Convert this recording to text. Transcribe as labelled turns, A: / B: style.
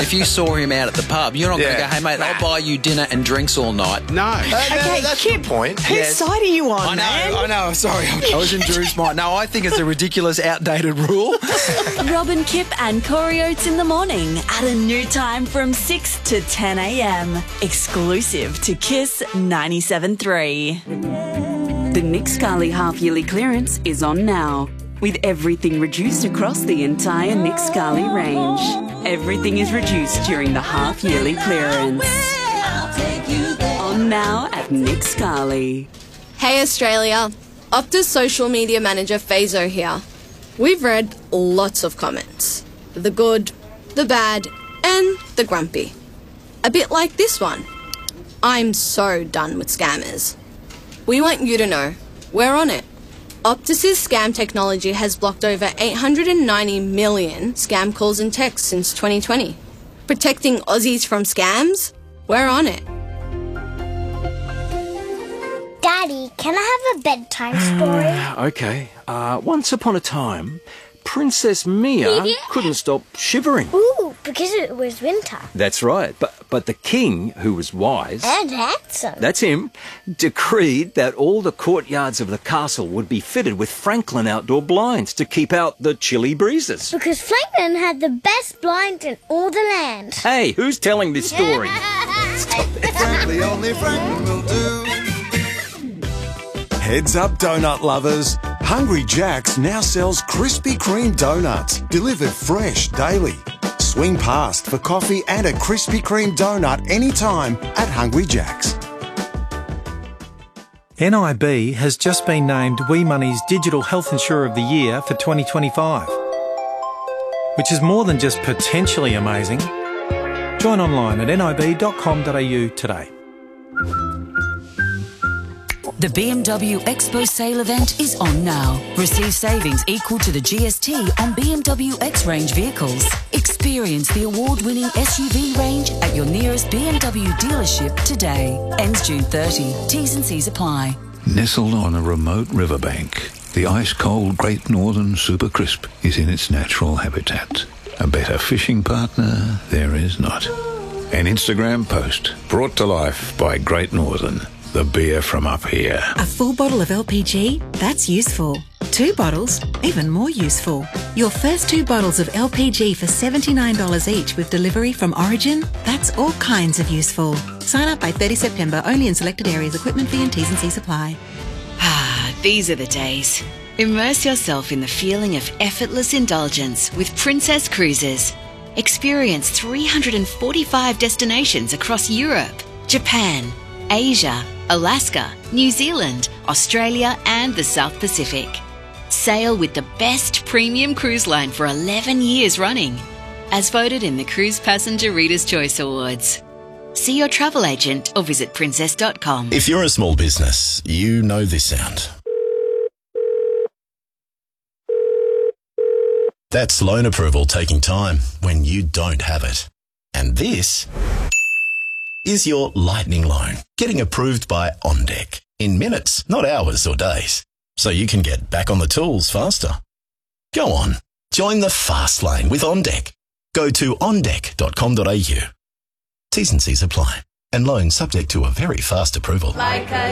A: If you saw him out at the pub, you're not going to go, hey, mate, I'll buy you dinner and drinks all night.
B: No.
C: Okay,
D: that's
C: Kip,
D: the point.
C: whose side are you on,
A: I know, I'm sorry. I was in Drew's mind. No, I think it's a ridiculous, outdated rule.
E: Robin, Kip and Corey Oates in the morning at a new time from 6 to 10 a.m. Exclusive to Kiss 97.3. The Nick Scali half-yearly clearance is on now, with everything reduced across the entire Nick Scali range. Everything is reduced during the half-yearly clearance. On now at Nick Scali.
F: Hey Australia, Optus social media manager Fazo here. We've read lots of comments. The good, the bad, and the grumpy. A bit like this one. I'm so done with scammers. We want you to know, we're on it. Optus's scam technology has blocked over 890 million scam calls and texts since 2020. Protecting Aussies from scams? We're on it.
G: Daddy, can I have a bedtime story?
H: Okay. Once upon a time, Princess Mia couldn't stop shivering.
G: Ooh, because it was winter.
H: That's right. But the king, who was wise...
G: And handsome.
H: That's him, decreed that all the courtyards of the castle would be fitted with Franklin outdoor blinds to keep out the chilly breezes.
G: Because Franklin had the best blinds in all the land.
H: Hey, who's telling this story?
I: Frankly, only Franklin will do.
J: Heads up, donut lovers. Hungry Jack's now sells Krispy Kreme donuts, delivered fresh daily. Swing past for coffee and a Krispy Kreme donut anytime at Hungry Jack's.
K: NIB has just been named WeMoney's Digital Health Insurer of the Year for 2025, which is more than just potentially amazing. Join online at nib.com.au today.
E: The BMW Expo sale event is on now. Receive savings equal to the GST on BMW X-Range vehicles. Experience the award-winning SUV range at your nearest BMW dealership today. Ends June 30. T's and C's apply.
L: Nestled on a remote riverbank, the ice-cold Great Northern Super Crisp is in its natural habitat. A better fishing partner there is not. An Instagram post brought to life by Great Northern. The beer from up here.
M: A full bottle of LPG? That's useful. 2 bottles? Even more useful. Your first 2 bottles of LPG for $79 each with delivery from Origin? That's all kinds of useful. Sign up by 30 September, only in selected areas. Equipment fee and T's and C's apply.
E: Ah, these are the days. Immerse yourself in the feeling of effortless indulgence with Princess Cruises. Experience 345 destinations across Europe, Japan, Asia, Alaska, New Zealand, Australia and the South Pacific. Sail with the best premium cruise line for 11 years running, as voted in the Cruise Passenger Reader's Choice Awards. See your travel agent or visit princess.com.
N: If you're a small business, you know this sound. That's loan approval taking time when you don't have it. And this is your lightning loan getting approved by OnDeck in minutes, not hours or days, so you can get back on the tools faster. Go on, join the fast lane with OnDeck. Go to ondeck.com.au. T's and C's apply, and loan subject to a very fast approval.
F: Like a